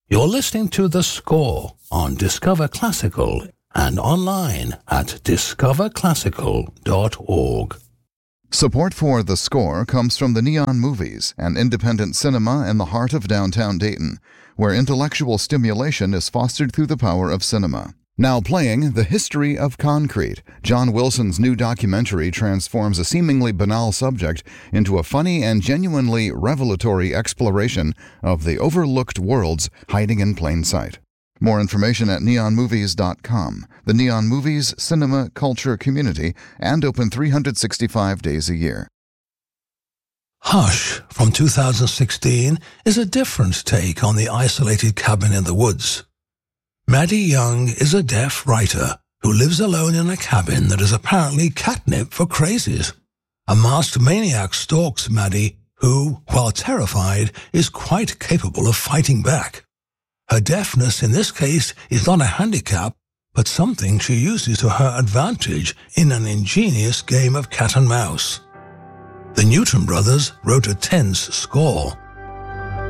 You're listening to The Score on Discover Classical and online at discoverclassical.org. Support for The Score comes from the Neon Movies, an independent cinema in the heart of downtown Dayton, where intellectual stimulation is fostered through the power of cinema. Now playing The History of Concrete, John Wilson's new documentary transforms a seemingly banal subject into a funny and genuinely revelatory exploration of the overlooked worlds hiding in plain sight. More information at neonmovies.com, the Neon Movies cinema culture community, and open 365 days a year. Hush from 2016 is a different take on The Isolated Cabin in the Woods. Maddie Young is a deaf writer who lives alone in a cabin that is apparently catnip for crazies. A masked maniac stalks Maddie, who, while terrified, is quite capable of fighting back. Her deafness in this case is not a handicap, but something she uses to her advantage in an ingenious game of cat and mouse. The Newton brothers wrote a tense score.